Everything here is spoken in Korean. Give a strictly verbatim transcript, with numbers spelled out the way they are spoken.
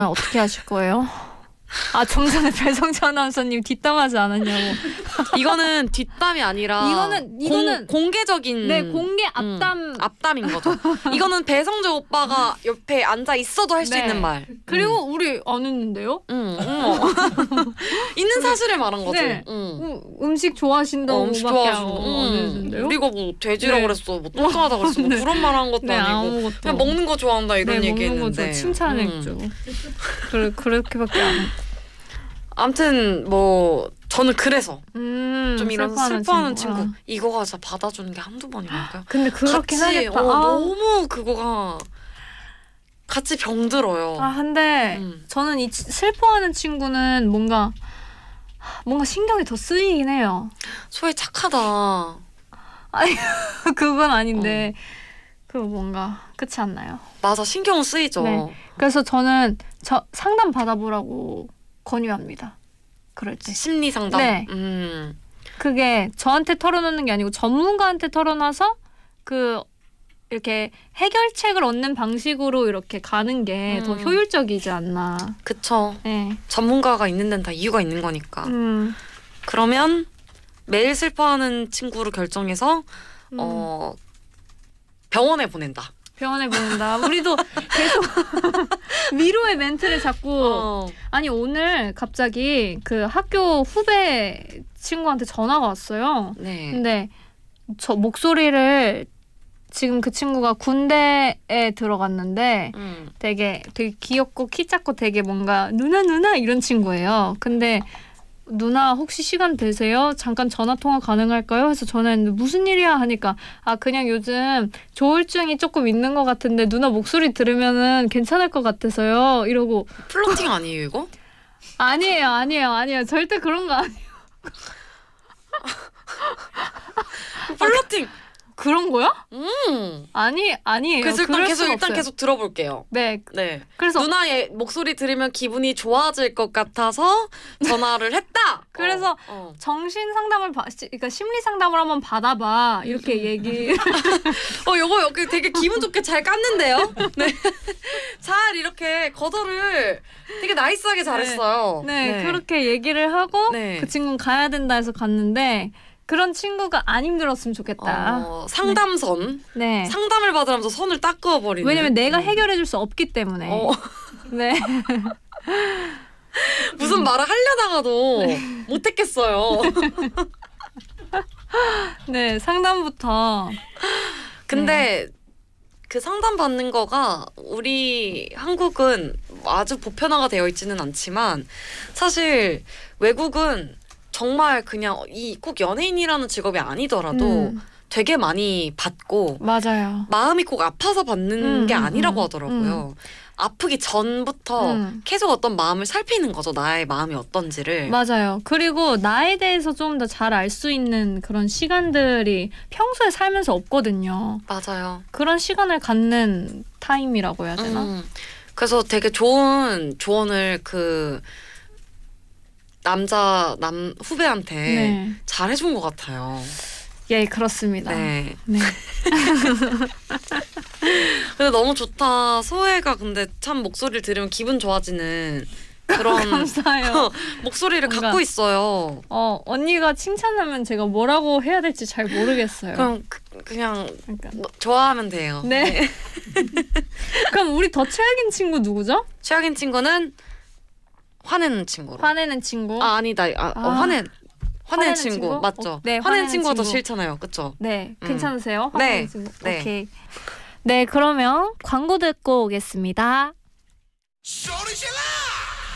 어떻게 하실 거예요? 아, 좀 전에 배성재 아나운서님 뒷담하지 않았냐고. 이거는 뒷담이 아니라 이거는 이거는 공, 공개적인 네, 공개 앞담 음, 앞담인 거죠. 이거는 배성재 오빠가 옆에 앉아 있어도 할 수 네. 있는 말. 그리고 음. 우리 안 했는데요? 응, 응. 있는 사실을 말한 거지. 네. 응. 음, 음식 좋아하신다고 어, 음식 밖에 좋아하시고. 안 응. 했는데요? 우리가 뭐 돼지라고 네. 그랬어, 뭐 똥강하다 그랬어, 뭐 네. 그런 말 한 것도 네, 아니고 아무것도. 그냥 먹는 거 좋아한다 이런 네, 얘기했는데. 먹는 거 칭찬했죠. 음. 그래, 그렇게밖에 안. 아무튼 뭐 저는 그래서 음, 좀 이런 슬퍼하는, 슬퍼하는 친구. 친구 아. 이거가 진짜 받아주는 게 한두 번이라니까요. 근데 그렇긴 같이, 하겠다. 어, 아. 너무 그거가 같이 병들어요. 아, 근데 음. 저는 이 치- 슬퍼하는 친구는 뭔가 뭔가 신경이 더 쓰이긴 해요. 소희 착하다. 아니 그건 아닌데 그 뭔가 그렇지 않나요? 맞아, 신경 쓰이죠. 네. 그래서 저는 저 상담 받아보라고 권유합니다. 그럴 때. 심리 상담. 네. 음. 그게 저한테 털어놓는 게 아니고 전문가한테 털어놔서 그 이렇게 해결책을 얻는 방식으로 이렇게 가는 게 더 음. 효율적이지 않나. 그쵸. 네. 전문가가 있는 데는 다 이유가 있는 거니까. 음. 그러면 매일 슬퍼하는 친구를 결정해서 음. 어 병원에 보낸다. 병원에 보낸다. 우리도 계속 위로의 멘트를 자꾸. 어. 아니 오늘 갑자기 그 학교 후배 친구한테 전화가 왔어요. 네. 근데 저 목소리를 지금 그 친구가 군대에 들어갔는데 음. 되게 되게 귀엽고 키 작고 되게 뭔가 누나 누나 이런 친구예요. 근데 누나 혹시 시간 되세요? 잠깐 전화 통화 가능할까요? 해서 전화했는데 무슨 일이야 하니까 아 그냥 요즘 조울증이 조금 있는 것 같은데 누나 목소리 들으면은 괜찮을 것 같아서요. 이러고 플러팅 아니에요 이거? 아니에요 아니에요 아니에요 절대 그런 거 아니에요. 플러팅. 그런 거야? 음. 아니 아니에요. 그래서 일단 그럴 계속 수가 일단 없어요. 계속 들어볼게요. 네. 네. 그래서 누나의 목소리 들으면 기분이 좋아질 것 같아서 전화를 했다. 그래서 어, 어. 정신 상담을 봐, 시- 그러니까 심리 상담을 한번 받아봐 이렇게 얘기. 어, 요거 여기 되게 기분 좋게 잘 깠는데요. 네. 잘 이렇게 거절을 되게 나이스하게 잘했어요. 네, 그렇게 얘기를 하고 네. 그 친구는 가야 된다 해서 갔는데 그런 친구가 안 힘들었으면 좋겠다. 어, 상담선. 네. 상담을 받으면서 선을 딱 그어버리는. 왜냐면 내가 음. 해결해줄 수 없기 때문에. 어. 네. 무슨 말을 하려다가도 못했겠어요. 네, 상담부터. 근데 그 상담 받는 거가 우리 한국은 아주 보편화가 되어 있지는 않지만 사실 외국은 정말 그냥 이 꼭 연예인이라는 직업이 아니더라도 음. 되게 많이 받고 맞아요. 마음이 꼭 아파서 받는 음, 게 음, 아니라고 음, 하더라고요. 아프기 전부터 음. 계속 어떤 마음을 살피는 거죠. 나의 마음이 어떤지를. 맞아요. 그리고 나에 대해서 좀 더 잘 알 수 있는 그런 시간들이 평소에 살면서 없거든요. 맞아요. 그런 시간을 갖는 타임이라고 해야 되나? 음, 그래서 되게 좋은 조언을 그 남자 남 후배한테 네. 잘해준 것 같아요. 예, 그렇습니다. 네. 네. 근데 너무 좋다. 소혜가 근데 참 목소리를 들으면 기분 좋아지는 그런 감사해요. 목소리를 뭔가- 갖고 있어요. 어, 언니가 칭찬하면 제가 뭐라고 해야 될지 잘 모르겠어요. 그럼 그, 그냥 그러니까. 너- 좋아하면 돼요. 네. 그럼 우리 더 최악인 친구 누구죠? 최악인 친구는 화내는 친구로. 화내는 친구. 아 아니다. 아, 어, 아. 화내 화내는 화내는 친구, 친구? 맞죠? 어, 네, 화내는 화내는 친구가 더 친구. 싫잖아요. 그렇죠? 네, 음. 괜찮으세요? 네. 화내는 친구. 네. 오케이. 네, 그러면 광고 듣고 오겠습니다. Shorty, she lied.